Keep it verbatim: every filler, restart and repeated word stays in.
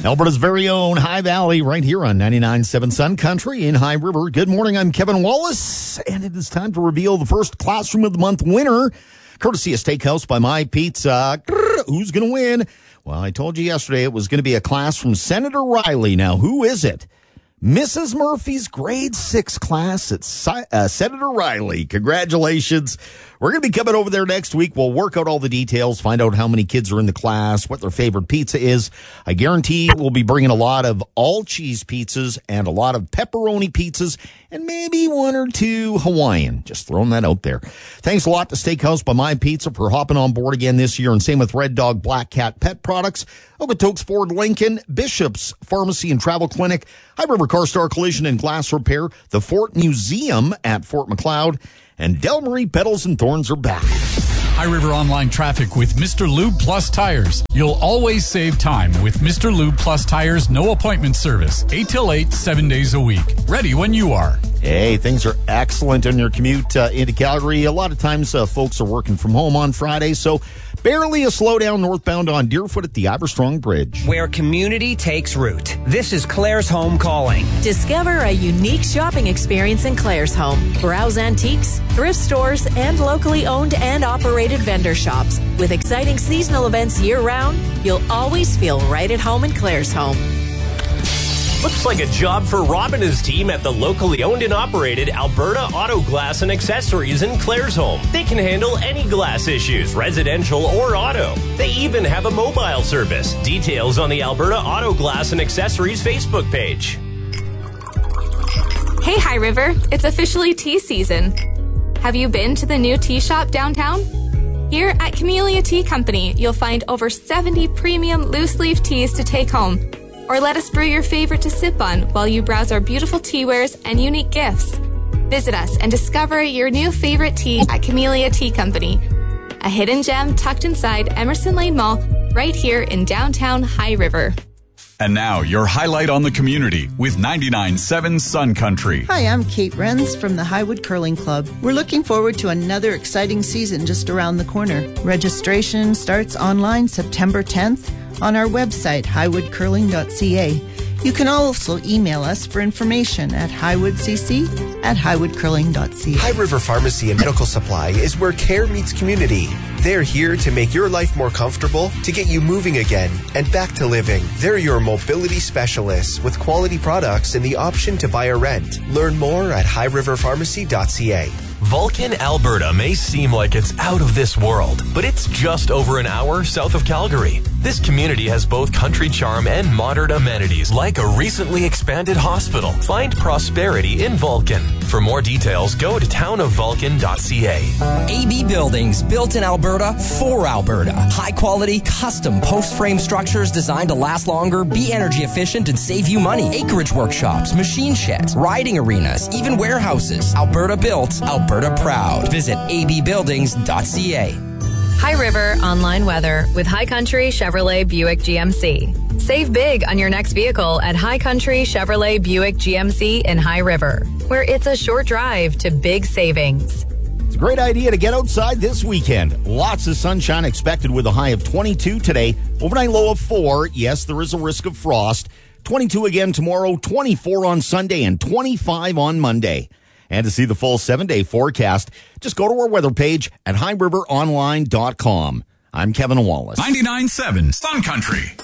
Alberta's very own High Valley, right here on ninety-nine point seven Sun Country in High River. Good morning, I'm Kevin Wallace, and it is time to reveal the first Classroom of the Month winner, courtesy of Steakhouse by My Pizza. Grrr, who's going to win? Well, I told you yesterday it was going to be a class from Senator Riley. Now, who is it? Missus Murphy's grade six class at uh, Senator Riley. Congratulations. We're going to be coming over there next week. We'll work out all the details, find out how many kids are in the class, what their favorite pizza is. I guarantee we'll be bringing a lot of all-cheese pizzas and a lot of pepperoni pizzas and maybe one or two Hawaiian. Just throwing that out there. Thanks a lot to Steakhouse by My Pizza for hopping on board again this year, and same with Red Dog Black Cat Pet Products, Okotoks Ford Lincoln, Bishop's Pharmacy and Travel Clinic, High River Car Star Collision and Glass Repair, the Fort Museum at Fort Macleod, and Del Marie Petals and Thorns are back. High River Online Traffic with Mister Lube Plus Tires. You'll always save time with Mister Lube Plus Tires no appointment service. eight till eight, seven days a week. Ready when you are. Hey, things are excellent on your commute uh, into Calgary. A lot of times uh, folks are working from home on Friday, so barely a slowdown northbound on Deerfoot at the Iverstrong Bridge. Where community takes root. This is Claire's Home calling. Discover a unique shopping experience in Claire's Home. Browse antiques, thrift stores, and locally owned and operated vendor shops. With exciting seasonal events year-round, you'll always feel right at home in Claire's Home. Looks like a job for Rob and his team at the locally owned and operated Alberta Auto Glass and Accessories in Claresholm. They can handle any glass issues, residential or auto. They even have a mobile service. Details on the Alberta Auto Glass and Accessories Facebook page. Hey, High River, it's officially tea season. Have you been to the new tea shop downtown? Here at Camellia Tea Company, you'll find over seventy premium loose-leaf teas to take home. Or let us brew your favorite to sip on while you browse our beautiful tea wares and unique gifts. Visit us and discover your new favorite tea at Camellia Tea Company, a hidden gem tucked inside Emerson Lane Mall, right here in downtown High River. And now, your highlight on the community with ninety-nine point seven Sun Country. Hi, I'm Kate Renz from the Highwood Curling Club. We're looking forward to another exciting season just around the corner. Registration starts online September tenth on our website, highwood curling dot c a. You can also email us for information at highwoodcc at highwood curling dot c a. High River Pharmacy and Medical Supply is where care meets community. They're here to make your life more comfortable, to get you moving again and back to living. They're your mobility specialists with quality products and the option to buy or rent. Learn more at high river pharmacy dot c a. Vulcan, Alberta may seem like it's out of this world, but it's just over an hour south of Calgary. This community has both country charm and modern amenities like a recently expanded hospital. Find prosperity in Vulcan. For more details, go to town of vulcan dot c a. A B Buildings, built in Alberta for Alberta. High quality, custom post-frame structures designed to last longer, be energy efficient, and save you money. Acreage workshops, machine sheds, riding arenas, even warehouses. Alberta built, Alberta proud. Visit a b buildings dot c a. High River online weather with High Country Chevrolet Buick G M C. Save big on your next vehicle at High Country Chevrolet Buick G M C in High River, where it's a short drive to big savings. It's a great idea to get outside this weekend. Lots of sunshine expected with a high of twenty-two today, overnight low of four. Yes, there is a risk of frost. twenty-two again tomorrow, twenty-four on Sunday, and twenty-five on Monday. And to see the full seven-day forecast, just go to our weather page at high river online dot com. I'm Kevin Wallace. ninety-nine point seven Sun Country.